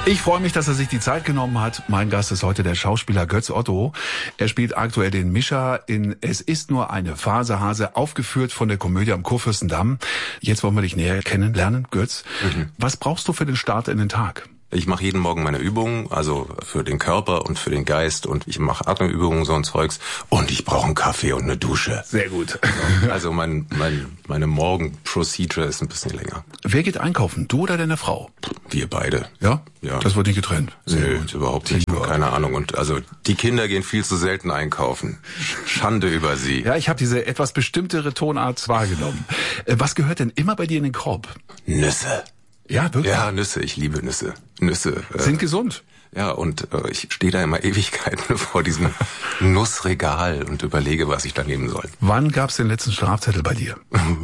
Ich freue mich, dass er sich die Zeit genommen hat. Mein Gast ist heute der Schauspieler Götz Otto. Er spielt aktuell den Mischa in Es ist nur eine Phase, Hase, aufgeführt von der Komödie am Kurfürstendamm. Jetzt wollen wir dich näher kennenlernen, Götz. Was brauchst du für den Start in den Tag? Ich mache jeden Morgen meine Übungen, also für den Körper und für den Geist, und ich mache Atemübungen, so ein Zeugs, und ich brauche einen Kaffee und eine Dusche. Sehr gut. Also meine Morgen-Procedure ist ein bisschen länger. Wer geht einkaufen, du oder deine Frau? Wir beide. Ja? Ja. Das wird nicht getrennt? Nö, überhaupt nicht. Keine Ahnung. Und also die Kinder gehen viel zu selten einkaufen. Schande über sie. Ja, ich habe diese etwas bestimmtere Tonart wahrgenommen. Was gehört denn immer bei dir in den Korb? Nüsse. Ja, wirklich? Ja, Nüsse. Ich liebe Nüsse. Nüsse. Sind gesund. Ja, und ich stehe da immer Ewigkeiten vor diesem Nussregal und überlege, was ich da nehmen soll. Wann gab's den letzten Strafzettel bei dir?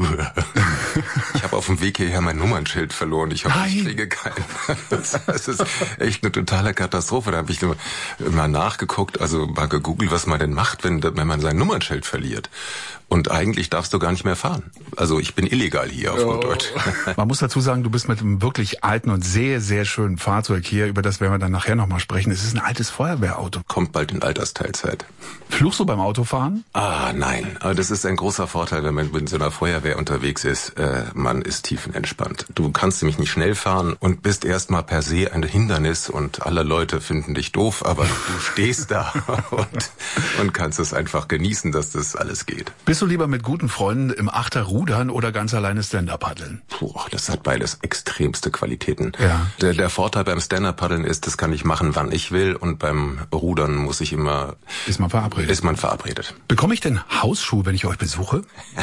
Ich habe auf dem Weg hierher mein Nummernschild verloren. Ich hoffe, ich kriege keinen. Das ist echt eine totale Katastrophe. Da habe ich immer nachgeguckt, also mal gegoogelt, was man denn macht, wenn man sein Nummernschild verliert. Und eigentlich darfst du gar nicht mehr fahren. Also ich bin illegal hier auf gut Deutsch. Man muss dazu sagen, du bist mit einem wirklich alten und sehr, sehr schönen Fahrzeug hier. Über das werden wir dann nachher nochmal sprechen. Es ist ein altes Feuerwehrauto. Kommt bald in Altersteilzeit. Fluchst du beim Autofahren? Nein. Aber das ist ein großer Vorteil, wenn man mit so einer Feuerwehr unterwegs ist. Man ist tiefenentspannt. Du kannst nämlich nicht schnell fahren und bist erstmal per se ein Hindernis und alle Leute finden dich doof, aber du stehst da und kannst es einfach genießen, dass das alles geht. Bist du lieber mit guten Freunden im Achter rudern oder ganz alleine Stand-Up paddeln? Das hat beides extremste Qualitäten. Ja. Der Vorteil beim Stand-Up paddeln ist, das kann ich machen, wann ich will, und beim Rudern muss ich immer... Ist man verabredet. Bekomme ich denn Hausschuhe, wenn ich euch besuche?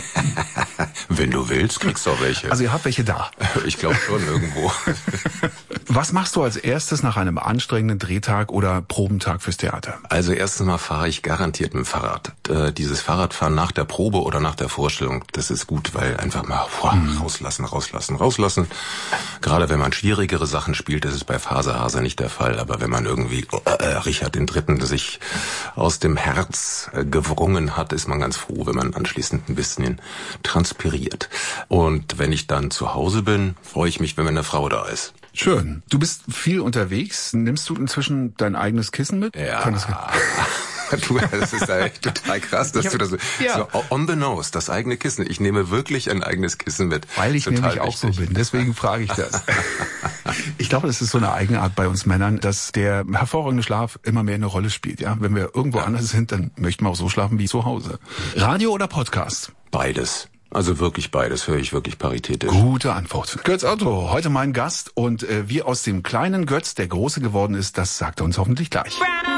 Wenn du willst, kriegst du auch welche. Also ihr habt welche da? Ich glaube schon, irgendwo. Was machst du als erstes nach einem anstrengenden Drehtag oder Probentag fürs Theater? Also erstens mal fahre ich garantiert mit dem Fahrrad. Dieses Fahrradfahren nach der Probe oder nach der Vorstellung, das ist gut, weil einfach mal rauslassen. Gerade wenn man schwierigere Sachen spielt, das ist bei Phase Hase nicht der Fall. Aber wenn man irgendwie Richard III. Sich aus dem Herz gewrungen hat, ist man ganz froh, wenn man anschließend ein bisschen transpiriert. Und wenn ich dann zu Hause bin, freue ich mich, wenn meine Frau da ist. Schön. Du bist viel unterwegs. Nimmst du inzwischen dein eigenes Kissen mit? Ja. Das ist echt total krass, dass du das so on the nose, das eigene Kissen. Ich nehme wirklich ein eigenes Kissen mit. Weil ich nämlich auch so bin, deswegen frage ich das. Ich glaube, das ist so eine Eigenart bei uns Männern, dass der hervorragende Schlaf immer mehr eine Rolle spielt. Ja, wenn wir irgendwo anders sind, dann möchten wir auch so schlafen wie zu Hause. Radio oder Podcast? Beides. Also wirklich beides, höre ich wirklich paritätisch. Gute Antwort. Götz Otto, heute mein Gast, und wie aus dem kleinen Götz der Große geworden ist, das sagt er uns hoffentlich gleich.